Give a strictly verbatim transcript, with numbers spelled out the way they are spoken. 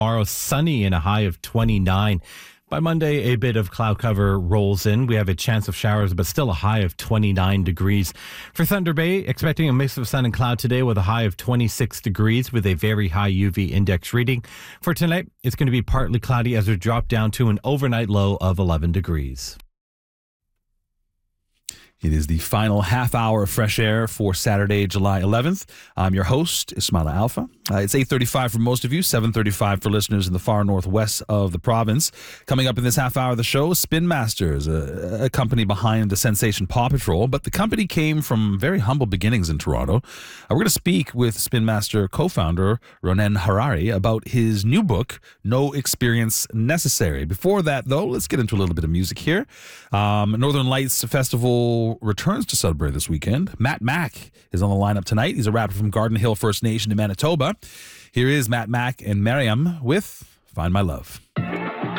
Tomorrow, sunny and a high of twenty-nine. By Monday, a bit of cloud cover rolls in. We have a chance of showers, but still a high of twenty-nine degrees. For Thunder Bay, expecting a mix of sun and cloud today with a high of twenty-six degrees with a very high U V index reading. For tonight, it's going to be partly cloudy as we drop down to an overnight low of eleven degrees. It is the final half hour of fresh air for Saturday, July eleventh. I'm your host, Ismaila Alfa. Uh, it's eight thirty-five for most of you, seven thirty-five for listeners in the far northwest of the province. Coming up in this half hour of the show, Spin Masters, a, a company behind the sensation Paw Patrol. But the company came from very humble beginnings in Toronto. Uh, we're going to speak with Spin Master co-founder Ronen Harary about his new book, No Experience Necessary. Before that, though, let's get into a little bit of music here. Um, Northern Lights Festival returns to Sudbury this weekend. Matt Mack is on the lineup tonight. He's a rapper from Garden Hill First Nation in Manitoba. Here is Matt Mack and Miriam with Find My Love.